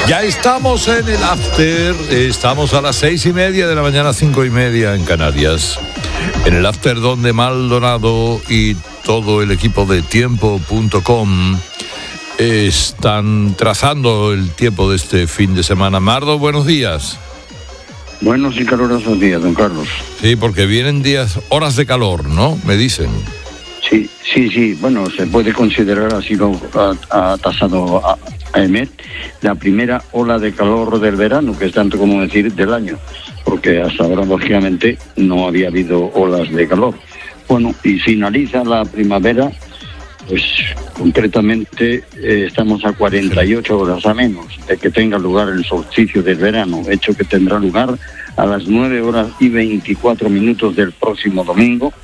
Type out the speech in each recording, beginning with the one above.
Ya estamos en el after, estamos a las 6:30 de la mañana, 5:30 en Canarias. En el after donde Maldonado y todo el equipo de Tiempo.com están trazando el tiempo de este fin de semana. Mardo, buenos días. Buenos y calurosos días, don Carlos. Sí, porque vienen horas de calor, ¿no? Me dicen. Sí. Bueno, se puede considerar, así lo ha tasado Emet, la primera ola de calor del verano, que es tanto como decir del año, porque hasta ahora, lógicamente, no había habido olas de calor. Bueno, y finaliza la primavera, pues concretamente estamos a 48 horas a menos de que tenga lugar el solsticio del verano, hecho que tendrá lugar a las 9:24 del próximo domingo.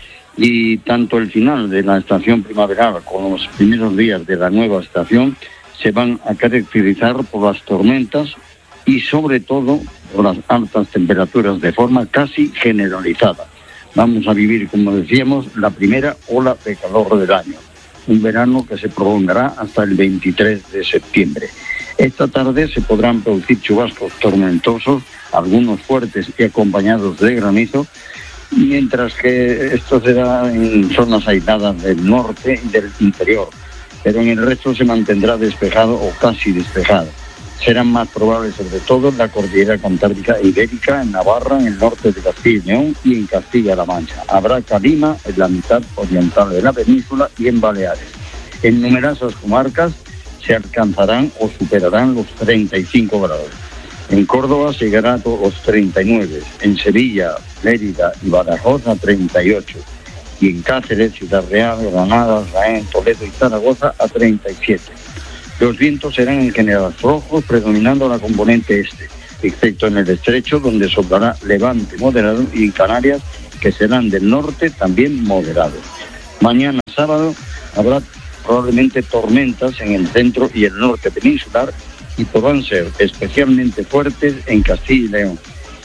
Y tanto el final de la estación primaveral como los primeros días de la nueva estación se van a caracterizar por las tormentas y sobre todo por las altas temperaturas de forma casi generalizada. Vamos a vivir, como decíamos, la primera ola de calor del año. Un verano que se prolongará hasta el 23 de septiembre. Esta tarde se podrán producir chubascos tormentosos, algunos fuertes y acompañados de granizo, mientras que esto será en zonas aisladas del norte y del interior, pero en el resto se mantendrá despejado o casi despejado. Serán más probables sobre todo en la cordillera cantábrica e ibérica, en Navarra, en el norte de Castilla y León y en Castilla-La Mancha. Habrá calima en la mitad oriental de la península y en Baleares. En numerosas comarcas se alcanzarán o superarán los 35 grados. En Córdoba se llegará a los 39, en Sevilla, Lérida y Badajoz a 38, y en Cáceres, Ciudad Real, Granada, Jaén, Toledo y Zaragoza a 37. Los vientos serán en general flojos, predominando la componente este, excepto en el estrecho, donde soplará levante moderado, y en Canarias, que serán del norte, también moderados. Mañana sábado habrá probablemente tormentas en el centro y el norte peninsular, y podrán ser especialmente fuertes en Castilla y León.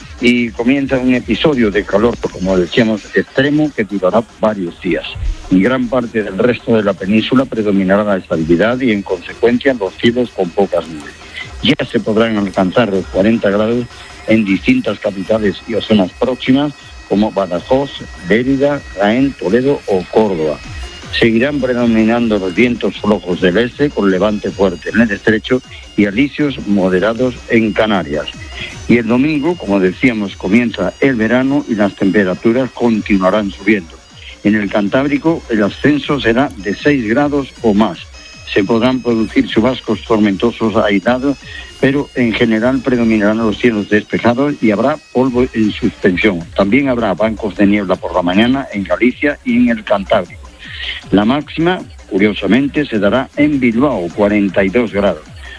Y comienza un episodio de calor, como decíamos, extremo, que durará varios días. En gran parte del resto de la península predominará la estabilidad y, en consecuencia, los cielos con pocas nubes. Ya se podrán alcanzar los 40 grados en distintas capitales y zonas próximas, como Badajoz, Lérida, Jaén, Toledo o Córdoba. Seguirán predominando los vientos flojos del este, con levante fuerte en el estrecho y alisios moderados en Canarias. Y el domingo, como decíamos, comienza el verano y las temperaturas continuarán subiendo. En el Cantábrico el ascenso será de 6 grados o más. Se podrán producir chubascos tormentosos aislados, pero en general predominarán los cielos despejados y habrá polvo en suspensión. También habrá bancos de niebla por la mañana en Galicia y en el Cantábrico. La máxima, curiosamente, se dará en Bilbao, 42 grados.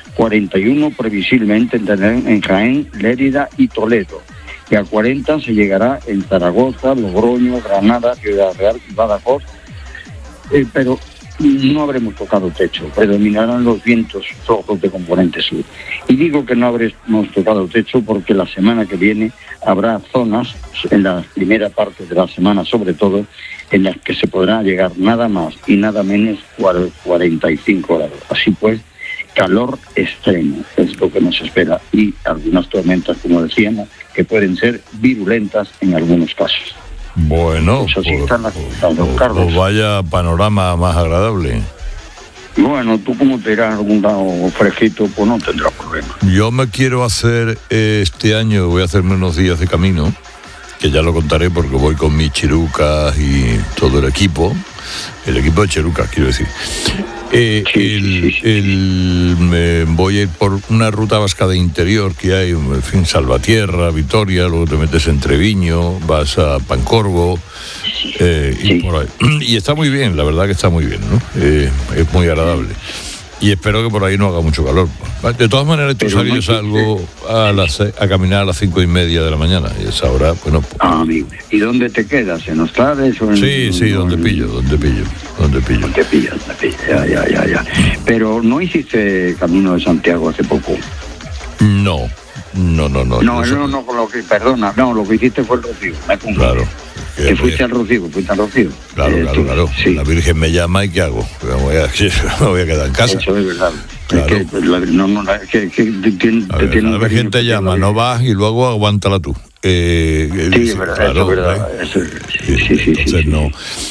41 previsiblemente tendrán en Jaén, Lérida y Toledo. Y a 40 se llegará en Zaragoza, Logroño, Granada, Ciudad Real y Badajoz. Pero no habremos tocado techo, predominarán los vientos flojos de componente sur. Y digo que no habremos tocado techo porque la semana que viene habrá zonas, en la primera parte de la semana sobre todo, en las que se podrá llegar nada más y nada menos 45 grados. Así pues, calor extremo es lo que nos espera, y algunas tormentas, como decíamos, que pueden ser virulentas en algunos casos. Bueno, pues así están las cosas, don Carlos. Pues vaya panorama más agradable. Bueno, tú como te irás a algún lado fresquito, pues no tendrás problema. Yo me quiero hacer este año, voy a hacerme unos días de camino, que ya lo contaré porque voy con mis chirucas y todo el equipo de chirucas, quiero decir. Voy a ir por una ruta vasca de interior que hay, en fin, Salvatierra, Vitoria, luego te metes en Treviño, vas a Pancorbo, y por ahí. Y está muy bien, la verdad que está muy bien, ¿no? Es muy agradable. Y espero que por ahí no haga mucho calor. De todas maneras, tú sabes, yo salgo a caminar a las 5:30 de la mañana. Y a esa hora, bueno... amigo. ¿Y dónde te quedas? ¿En Hostales o en...? Sí, donde pillo. Ya. Pero ¿no hiciste Camino de Santiago hace poco? No. No, con lo que... Perdona, no, lo que hiciste fue el Rocío. Claro. Que fuiste al Rocío. Claro. Sí. La Virgen me llama y ¿qué hago? Me voy a quedar en casa. Eso es verdad. Claro. A ver, gente llama, no vas y luego aguántala tú. Sí, es verdad, claro, es verdad. Sí. No.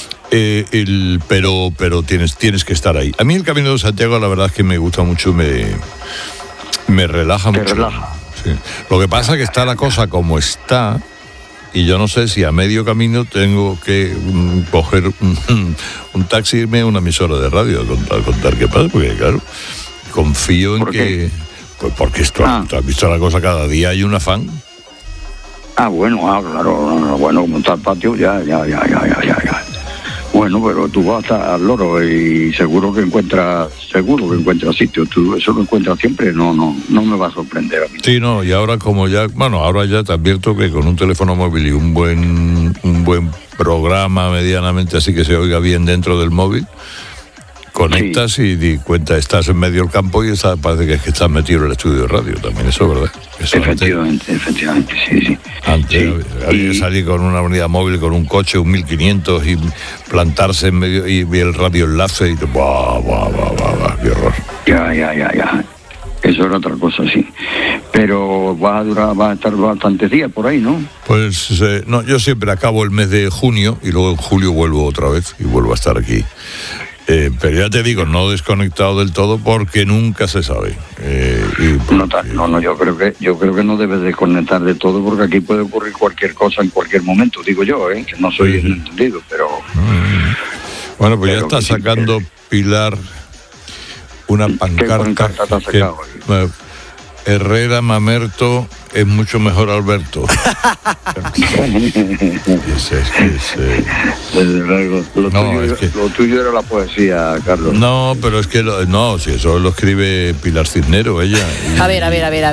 Pero tienes que estar ahí. A mí el Camino de Santiago, la verdad es que me gusta mucho, me relaja mucho. Relaja. Sí. Lo que pasa es que está la cosa como está, y yo no sé si a medio camino tengo que coger un taxi y irme a una emisora de radio a contar qué pasa, porque claro, confío en que... Pues porque esto, ¿tú has visto la cosa? Cada día hay un afán. Claro, como está el patio, ya. Bueno, pero tú vas al loro y seguro que encuentras sitio. Tú eso lo encuentras siempre, no me va a sorprender a mí. Sí, no, y ahora ahora ya te advierto que con un teléfono móvil y un buen programa medianamente así que se oiga bien dentro del móvil, conectas y di cuenta, estás en medio del campo y parece que estás metido en el estudio de radio también, eso, ¿verdad? Eso Efectivamente, sí. Antes había que salir con una unidad móvil, con un coche, un 1500 y plantarse en medio y el radio enlace y ¡buah, qué horror! Ya. Eso era otra cosa, sí. Pero va a estar bastantes días por ahí, ¿no? Pues no, yo siempre acabo el mes de junio y luego en julio vuelvo otra vez y vuelvo a estar aquí. Pero ya te digo, no desconectado del todo porque nunca se sabe. Yo creo que no debes desconectar de todo porque aquí puede ocurrir cualquier cosa en cualquier momento, digo yo, que no soy entendido, pero... Bueno, pues ya está sacando Pilar una pancarta que Herrera Mamerto es mucho mejor Alberto. Desde luego, lo tuyo era la poesía, Carlos. No, pero es que si eso lo escribe Pilar Cisnero, ella. A ver.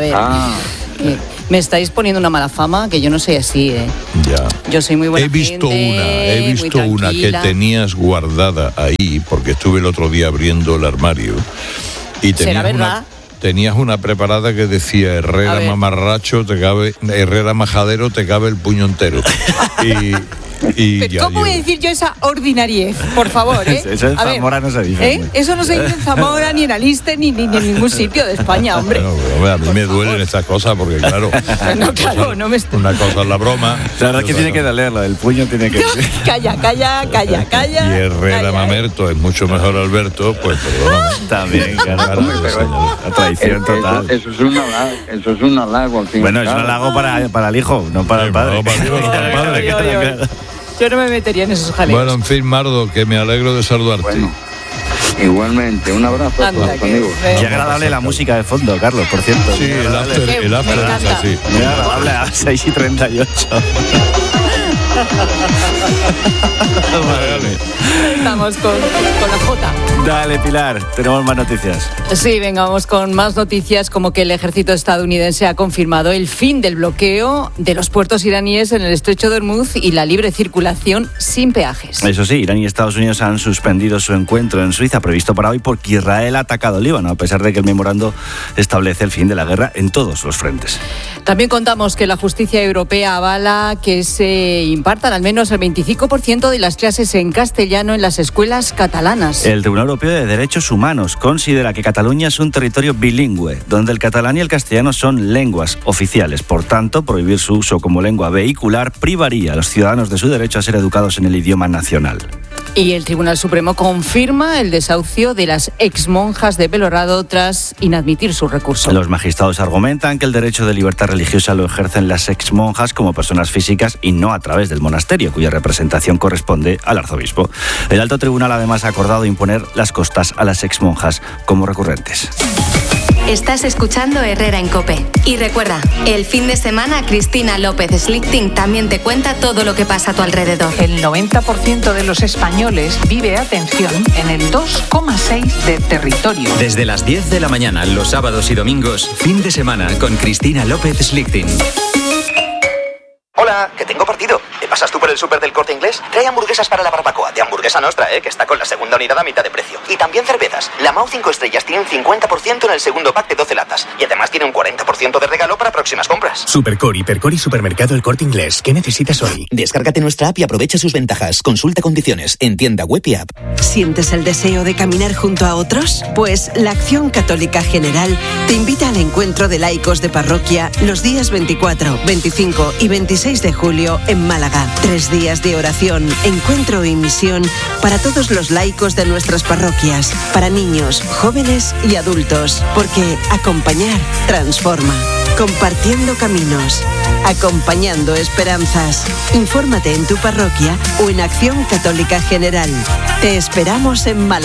Me estáis poniendo una mala fama, que yo no soy así, Ya. Yo soy muy buena He visto gente, una que tenías guardada ahí, porque estuve el otro día abriendo el armario. Y ¿será verdad? Tenías una preparada que decía Herrera mamarracho, Herrera majadero, te cabe el puño entero. ¿Cómo voy a decir yo esa ordinariez? Por favor, Eso en Zamora no se dice. Eso no se dice en Zamora, ni en Aliste, ni en ningún sitio de España, hombre. Bueno, a mí me duelen estas cosas porque, claro. No me estoy... Una cosa es la broma. La verdad es que tiene que dolerlo, el puño tiene que... Calla. Y Herrera Mamerto es mucho mejor Alberto, pues perdóname. También, claro. La traición total. Eso es un halago al fin. Bueno, es un halago para el hijo, no para el padre. No, para el padre. Yo no me metería en esos jaleos. Bueno, en fin, Mardo, que me alegro de saludarte. Bueno, igualmente, un abrazo a todos, amigos. Qué agradable la música de fondo, Carlos, por cierto. Sí, el after es así. Muy agradable a 6:38. Estamos con la Jota. Dale, Pilar, tenemos más noticias. Sí, venga, vamos con más noticias, como que el ejército estadounidense ha confirmado el fin del bloqueo de los puertos iraníes en el estrecho de Hormuz y la libre circulación sin peajes. Eso sí, Irán y Estados Unidos han suspendido su encuentro en Suiza previsto para hoy porque Israel ha atacado Líbano, a pesar de que el memorando establece el fin de la guerra en todos los frentes. También contamos que la justicia europea avala que se impartan al menos el 25% de las clases en castellano en las escuelas catalanas. El Tribunal Europeo de Derechos Humanos considera que Cataluña es un territorio bilingüe, donde el catalán y el castellano son lenguas oficiales. Por tanto, prohibir su uso como lengua vehicular privaría a los ciudadanos de su derecho a ser educados en el idioma nacional. Y el Tribunal Supremo confirma el desahucio de las exmonjas de Belorado tras inadmitir su recurso. Los magistrados argumentan que el derecho de libertad religiosa lo ejercen las exmonjas como personas físicas y no a través del monasterio, cuya representación corresponde al arzobispo. El alto tribunal además ha acordado imponer las costas a las exmonjas como recurrentes. Estás escuchando Herrera en COPE. Y recuerda, el fin de semana Cristina López Slichting también te cuenta todo lo que pasa a tu alrededor. El 90% de los españoles vive, atención, en el 2,6% de territorio. Desde las 10 de la mañana, los sábados y domingos, fin de semana con Cristina López Slichting. Hola, que tengo partido. pasas tú por el súper del Corte Inglés? Trae hamburguesas para la barbacoa, de Hamburguesa Nostra, que está con la segunda unidad a mitad de precio. Y también cervezas. La Mau 5 estrellas tiene un 50% en el segundo pack de 12 latas. Y además tiene un 40% de regalo para próximas compras. Supercore, Hipercore y Supermercado El Corte Inglés. ¿Qué necesitas hoy? Descárgate nuestra app y aprovecha sus ventajas. Consulta condiciones en tienda web y app. ¿Sientes el deseo de caminar junto a otros? Pues la Acción Católica General te invita al encuentro de laicos de parroquia los días 24, 25 y 26 de julio en Málaga. 3 días de oración, encuentro y misión para todos los laicos de nuestras parroquias, para niños, jóvenes y adultos, porque acompañar transforma. Compartiendo caminos, acompañando esperanzas. Infórmate en tu parroquia o en Acción Católica General. Te esperamos en Málaga.